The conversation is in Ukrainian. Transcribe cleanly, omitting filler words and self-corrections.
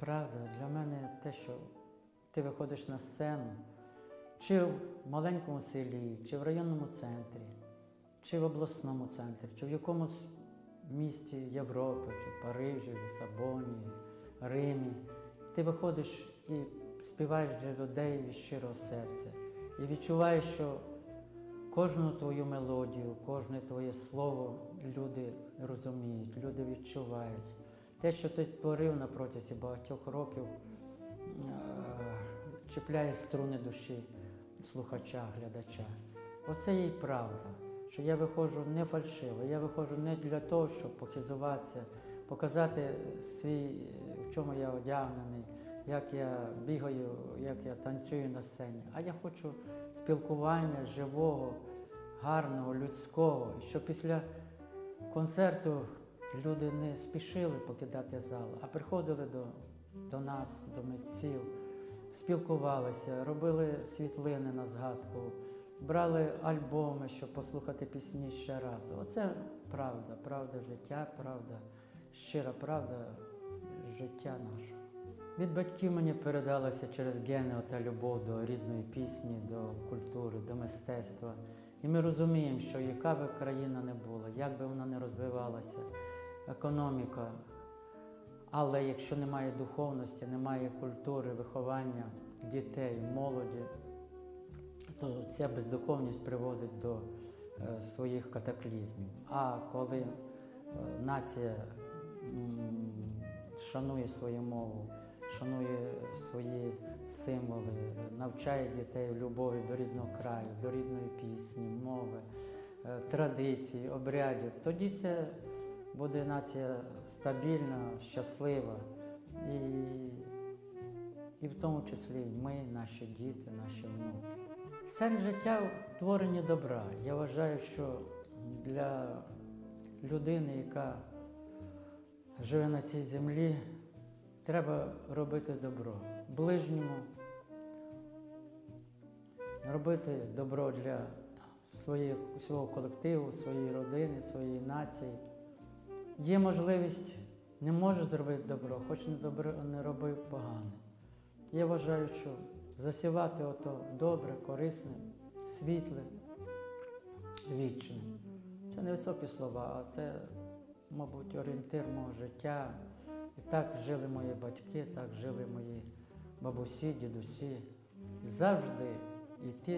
правда для мене те, що ти виходиш на сцену, чи в маленькому селі, чи в районному центрі, чи в обласному центрі, чи в якомусь місті Європи, чи Парижі, Лісабоні, Римі. Ти виходиш і співаєш для людей від щирого серця. І відчуваєш, що кожну твою мелодію, кожне твоє слово люди розуміють, люди відчувають. Те, що ти творив на протязі багатьох років, чіпляє струни душі слухача, глядача. Оце є й правда, що я виходжу не фальшиво, я виходжу не для того, щоб похизуватися, показати свій, в чому я одягнений, як я бігаю, як я танцюю на сцені. А я хочу спілкування живого, гарного, людського, і щоб після концерту люди не спішили покидати зал, а приходили до нас, до митців, спілкувалися, робили світлини на згадку, брали альбоми, щоб послухати пісні ще раз. Оце правда, правда життя, правда, щира правда життя нашого. Від батьків мені передалася через гени та любов до рідної пісні, до культури, до мистецтва. І ми розуміємо, що яка би країна не була, як би вона не розвивалася, економіка, але якщо немає духовності, немає культури, виховання дітей, молоді, то ця бездуховність приводить до своїх катаклізмів. А коли нація шанує свою мову, шанує свої символи, навчає дітей любові до рідного краю, до рідної пісні, мови, традицій, обрядів, тоді це буде нація стабільна, щаслива і в тому числі ми, наші діти, наші внуки. Сенс життя в творенні добра. Я вважаю, що для людини, яка живе на цій землі, треба робити добро ближньому, робити добро для свого колективу, своєї родини, своєї нації. Є можливість, не можеш зробити добро, хоч не роби погане. Я вважаю, що засівати ото добре, корисне, світле, вічне. Це не високі слова, а це, мабуть, орієнтир мого життя. І так жили мої батьки, так жили мої бабусі, дідусі. Завжди йти